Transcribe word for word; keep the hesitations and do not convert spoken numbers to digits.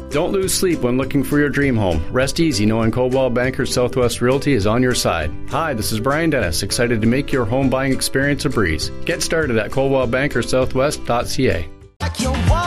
Don't lose sleep when looking for your dream home. Rest easy knowing Coldwell Banker Southwest Realty is on your side. Hi, this is Brian Dennis, excited to make your home buying experience a breeze. Get started at coldwell banker southwest dot c a.